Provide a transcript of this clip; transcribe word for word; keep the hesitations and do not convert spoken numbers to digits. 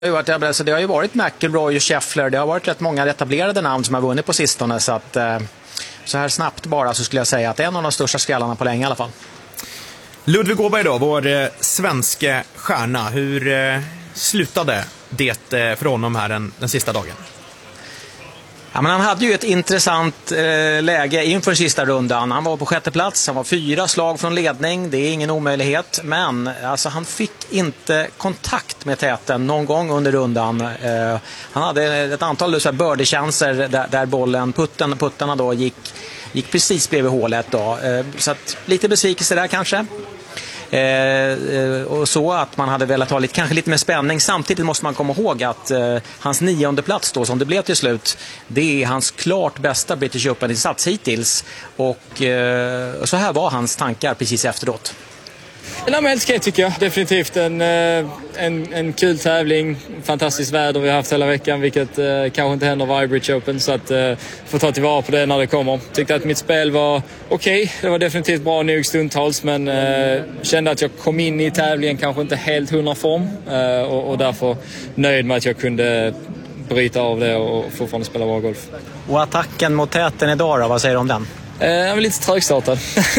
Det har ju varit McIlroy och Scheffler. Det har varit rätt många etablerade namn som har vunnit på sistone. Så, att, så här snabbt bara så skulle jag säga att det är en av de största skrällarna på länge i alla fall. Ludvig Åberg då, vår eh, svenska stjärna. Hur eh, slutade det eh, för honom här den, den sista dagen? Ja, men han hade ju ett intressant eh, läge inför sista rundan. Han var på sjätte plats, han var fyra slag från ledning. Det är ingen omöjlighet. Men alltså, han fick inte kontakt med täten någon gång under rundan. Eh, han hade ett antal birdie-chanser där, där bollen, putten, puttarna då gick, gick precis bredvid hålet. Då. Eh, så att, lite besvikelse där kanske. Eh, och så att man hade velat ha lite, kanske lite mer spänning. Samtidigt måste man komma ihåg att eh, hans nionde plats då, som det blev till slut, det är hans klart bästa British Open-insats hittills. Och eh, så här var hans tankar precis efteråt. Nej, men helt okej tycker jag. Definitivt en, en, en kul tävling. Fantastiskt väder vi har haft hela veckan, vilket eh, kanske inte händer varje British Open. Så att eh, få ta tillvara på det när det kommer. Tyckte att mitt spel var okej. Okay. Det var definitivt bra nog stundtals, men eh, kände att jag kom in i tävlingen kanske inte helt hundra form. Eh, och, och därför nöjd med att jag kunde bryta av det och fortfarande spela bra golf. Och attacken mot täten idag då, vad säger du om den? Eh, jag var lite trögstartad.